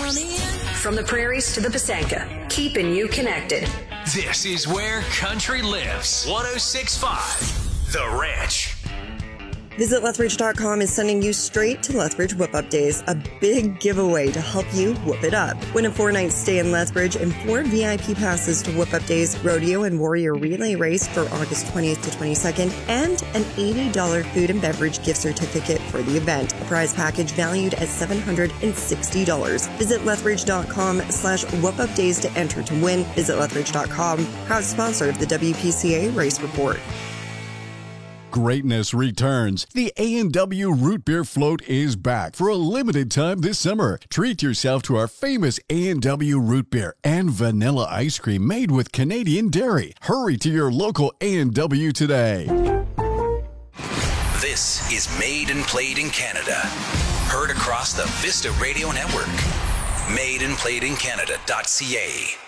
From the prairies to the Pasanka, keeping you connected. This is where country lives. 106.5 The Ranch. Visit Lethbridge.com is sending you straight to Lethbridge Whip Up Days, a big giveaway to help you whoop it up. Win a 4-night stay in Lethbridge and 4 VIP passes to Whip Up Days Rodeo and Warrior Relay Race for August 20th to 22nd, and an $80 food and beverage gift certificate for the event, a prize package valued at $760. Visit Lethbridge.com/Whip Up Days to enter to win. Visit Lethbridge.com, proud sponsor of the WPCA Race Report. Greatness returns. The A&W Root Beer Float is back for a limited time this summer. Treat yourself to our famous A&W Root Beer and vanilla ice cream made with Canadian dairy. Hurry to your local A&W today. This is Made and Played in Canada. Heard across the Vista Radio Network. MadeandPlayedInCanada.ca.